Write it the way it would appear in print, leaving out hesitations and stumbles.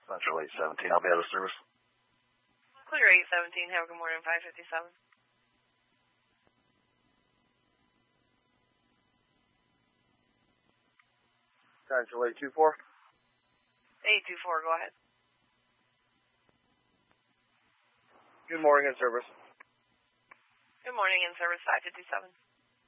Central 817, I'll be out of service. Clear 817, have a good morning, 557. Central 824. 824, go ahead. Good morning, in service. Good morning, in service 557.